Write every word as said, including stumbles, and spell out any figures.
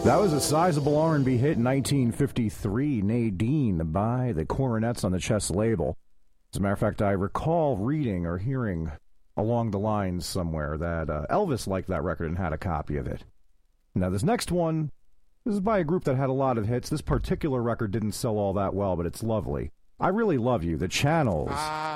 That was a sizable R and B hit in nineteen fifty-three, Nadine, by the Coronets on the Chess label. As a matter of fact, I recall reading or hearing along the lines somewhere that uh, Elvis liked that record and had a copy of it. Now, this next one, this is by a group that had a lot of hits. This particular record didn't sell all that well, but it's lovely. I Really Love You, The Channels.